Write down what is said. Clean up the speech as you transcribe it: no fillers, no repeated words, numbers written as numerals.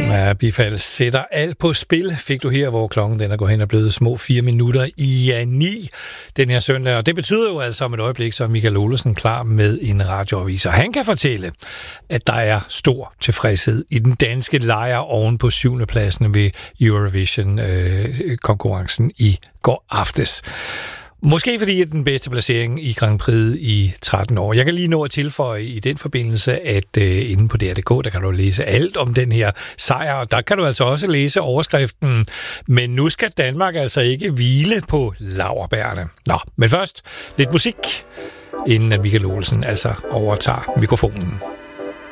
Ja, Bifald sætter alt på spil, fik du her, hvor klokken den er gået hen og blevet små 4 minutter i 9 den her søndag. Og det betyder jo altså om et øjeblik, så er Michael Olesen klar med en radioavis. Og han kan fortælle, at der er stor tilfredshed i den danske lejr oven på 7. pladsen ved Eurovision-konkurrencen i går aftes. Måske fordi den bedste placering i Grand Prix i 13 år. Jeg kan lige nå at tilføje i den forbindelse, at inde på DR.dk, der kan du læse alt om den her sejr, og der kan du altså også læse overskriften, men nu skal Danmark altså ikke hvile på laurbærrene. Nå, men først lidt musik, inden at Michael Olesen altså overtager mikrofonen.